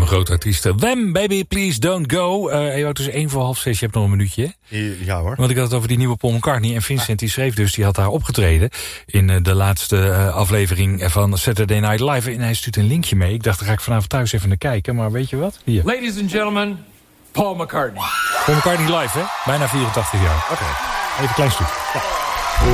grote artiesten. Wham, baby, please don't go. Het is 5:01. Je hebt nog een minuutje, hè? Ja hoor. Want ik had het over die nieuwe Paul McCartney. En Vincent die schreef dus, die had daar opgetreden in de laatste aflevering van Saturday Night Live. En hij stuurt een linkje mee. Ik dacht, daar ga ik vanavond thuis even naar kijken. Maar weet je wat? Hier. Ladies and gentlemen, Paul McCartney. Paul McCartney live, hè? Bijna 84 jaar. Oké. Even een klein stuk. Ja.